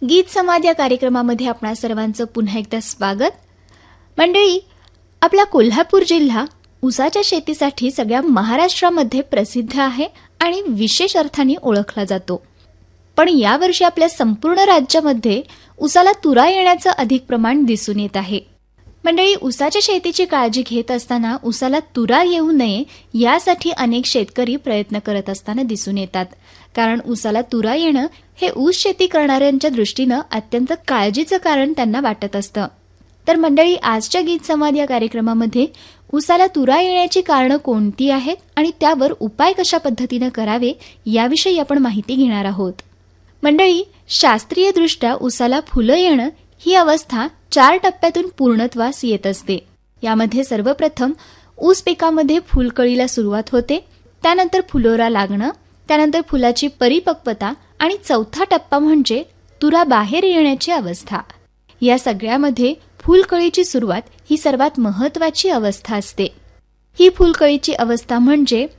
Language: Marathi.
गीत संवाद या कार्यक्रमामध्ये आपणा सर्वांचं पुन्हा एकदा स्वागत. मंडळी, आपला कोल्हापूर जिल्हा ऊसाच्या शेतीसाठी सगळ्या महाराष्ट्रामध्ये प्रसिद्ध आहे आणि विशेष अर्थाने ओळखला जातो. पण यावर्षी आपल्या संपूर्ण राज्यामध्ये ऊसाला तुरा येण्याचं अधिक प्रमाण दिसून येत आहे. मंडळी, ऊसाच्या शेतीची काळजी घेत असताना ऊसाला तुरा येऊ नये यासाठी अनेक शेतकरी प्रयत्न करत असताना दिसून येतात. कारण ऊसाला तुरा येणं हे ऊस शेती करणाऱ्यांच्या दृष्टीनं अत्यंत काळजीचं कारण त्यांना वाटत असतं. तर मंडळी, आजच्या गीत संवाद या कार्यक्रमामध्ये ऊसाला तुरा येण्याची कारणं कोणती आहेत आणि त्यावर उपाय कशा पद्धतीनं करावे याविषयी आपण माहिती घेणार आहोत. मंडळी, शास्त्रीयदृष्ट्या ऊसाला फुलं येणं ही अवस्था 4 टप्प्यातून पूर्णत्वास येत असते. यामध्ये सर्वप्रथम ऊस पिकामध्ये फुलकळीला सुरुवात होते, त्यानंतर फुलोरा लागणं, त्यानंतर फुलाची परिपक्वता आणि चौथा टप्पा म्हणजे तुरा बाहेर येण्याची अवस्था. या सगळ्यामध्ये फुलकळीची सुरुवात ही सर्वात महत्वाची अवस्था असते. ही फुलकळीची अवस्था म्हणजे